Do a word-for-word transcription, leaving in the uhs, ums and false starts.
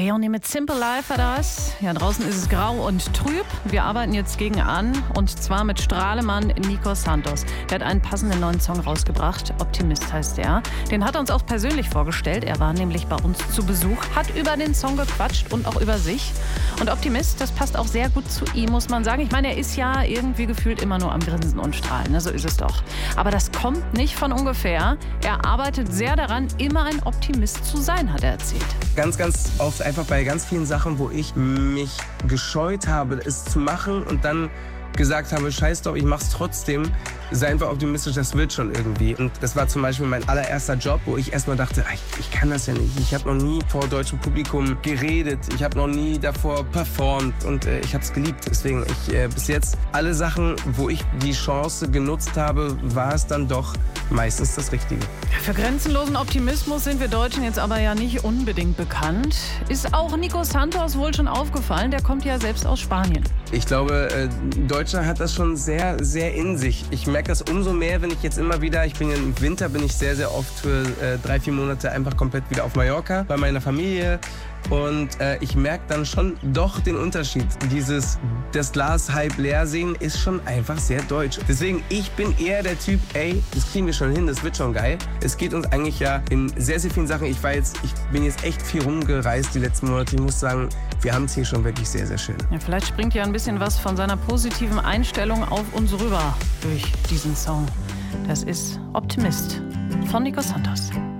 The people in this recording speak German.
Leonie mit Simple Life war das. Ja, draußen ist es grau und trüb. Wir arbeiten jetzt gegen an, und zwar mit Strahlemann Nico Santos. Der hat einen passenden neuen Song rausgebracht. Optimist heißt der. Den hat er uns auch persönlich vorgestellt. Er war nämlich bei uns zu Besuch, hat über den Song gequatscht und auch über sich. Und Optimist, das passt auch sehr gut zu ihm, muss man sagen. Ich meine, er ist ja irgendwie gefühlt immer nur am Grinsen und Strahlen. Ne? So ist es doch. Aber das kommt nicht von ungefähr. Er arbeitet sehr daran, immer ein Optimist zu sein, hat er erzählt. Ganz, ganz oft einfach bei ganz vielen Sachen, wo ich mich gescheut habe, es zu machen und dann gesagt habe, scheiß doch, ich mach's trotzdem, sei einfach optimistisch, das wird schon irgendwie. Und das war zum Beispiel mein allererster Job, wo ich erstmal dachte, ich, ich kann das ja nicht. Ich habe noch nie vor deutschem Publikum geredet, ich habe noch nie davor performt und äh, ich habe es geliebt. Deswegen, ich äh, bis jetzt alle Sachen, wo ich die Chance genutzt habe, war es dann doch meistens das Richtige. Für grenzenlosen Optimismus sind wir Deutschen jetzt aber ja nicht unbedingt bekannt. Ist auch Nico Santos wohl schon aufgefallen? Der kommt ja selbst aus Spanien. Ich glaube, äh, Deutschland hat das schon sehr, sehr in sich. Ich merke das umso mehr, wenn ich jetzt immer wieder, ich bin ja im Winter, bin ich sehr, sehr oft für äh, drei, vier Monate einfach komplett wieder auf Mallorca bei meiner Familie. Und äh, ich merke dann schon doch den Unterschied. Dieses, das Glas halb leer sehen, ist schon einfach sehr deutsch. Deswegen, ich bin eher der Typ, ey, das kriegen wir schon hin, das wird schon geil. Es geht uns eigentlich ja in sehr, sehr vielen Sachen. Ich war jetzt, ich bin jetzt echt viel rumgereist die letzten Monate. Ich muss sagen, wir haben es hier schon wirklich sehr, sehr schön. Ja, vielleicht springt ja ein bisschen was von seiner positiven Einstellung auf uns rüber durch diesen Song. Das ist Optimist von Nico Santos.